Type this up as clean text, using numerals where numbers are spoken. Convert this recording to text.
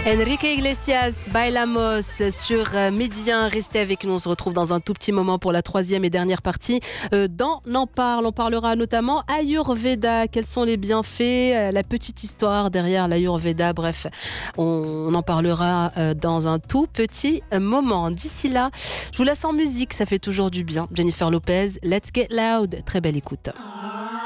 Enrique Iglesias, Bailamos sur Midi 1. Restez avec nous, on se retrouve dans un tout petit moment pour la troisième et dernière partie dans N'en parle. On parlera notamment Ayurveda, quels sont les bienfaits, la petite histoire derrière l'Ayurveda. Bref, on en parlera dans un tout petit moment. D'ici là, je vous laisse en musique, ça fait toujours du bien. Jennifer Lopez, Let's Get Loud, très belle écoute.